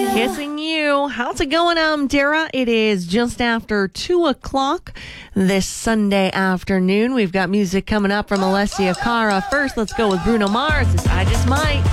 Kissing you. How's it going, Dara? It is just after 2 o'clock this Sunday afternoon. We've got music coming up from Alessia Cara. First, let's go with Bruno Mars. I Just Might.